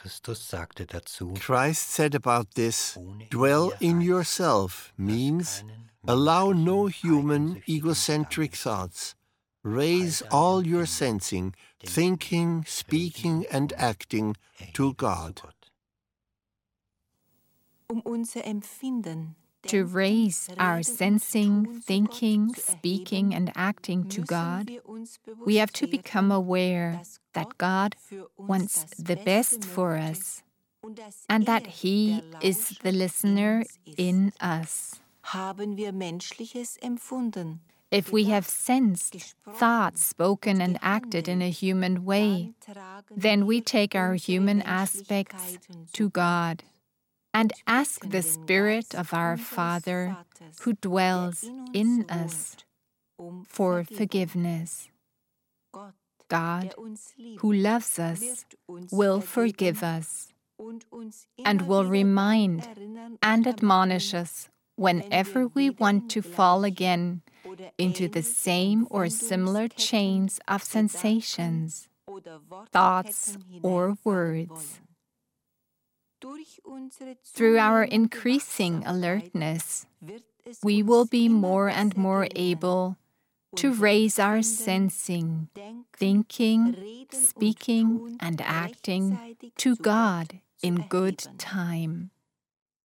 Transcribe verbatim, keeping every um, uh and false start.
Christus sagte dazu, Christ said about this, ohne in dwell dir in heißt, yourself dass means keinen allow no menschlichen, human eigensüchtigen egocentric Gedanken, thoughts. Raise all deine all your Empfindungen, sensing, Denken, thinking, Reden speaking, und and Tun acting to erhebe zu God. Gott. Um unser Empfinden, To Denken, raise our Reden und sensing, Tun zu thinking, Gott zu speaking, erheben, and acting to müssen God, wir uns bewusst we have to werden, become aware dass that Gott God für uns wants das the Beste best for möchte us und dass and that er He der is the Lauscher listener in uns ist. in us. Haben wir Menschliches empfunden, If we have gedacht, sensed, gesprochen thought, spoken, und and acted in a gehandelt, human way, dann tragen then we wir take our unsere human aspects Menschlichkeiten to zu God Gott and und ask bitten the den Spirit Geist of our unseres Father Vaters, who der dwells in uns in wohnt, us um for Vergebung. forgiveness. Gott, God, der uns liebt, who loves us, wird uns will vergeben forgive us und uns and immer will wieder remind dann erinnern and und admonish ermahnen, us wenn whenever wir we wieder want in to fall gleiche again oder into the ähnliche same or similar Empfindungsketten, chains of Gedanken sensations, oder thoughts, Wortketten or hineinfallen words. wollen. Durch unsere Through our zunehmende increasing Wachsamkeit alertness, wird es we uns will be immer more and besser more gelingen, able to unser raise our Empfinden, sensing, Denken, thinking, Reden und speaking, Tun and acting rechtzeitig to zu Gott God zu in good erheben. time.